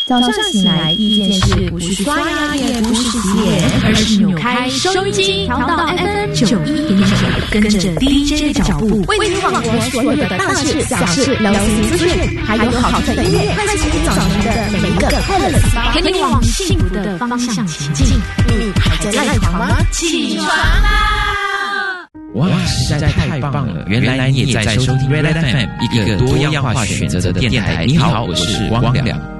早上醒来第一件事不是刷牙，也不是洗脸，而是扭开收音机，调到 FM91.9，跟着 DJ 的脚步，为你网国所有的大事小事、流行资讯，还有好听的音乐，唤醒你早晨的每一个快乐细胞，陪你往幸福的方向前进。你还在赖床吗？起床啦！ 哇，实在太棒了！原来你也在收听 Red FM， 一个多样化选择的电台。你好，我是汪良。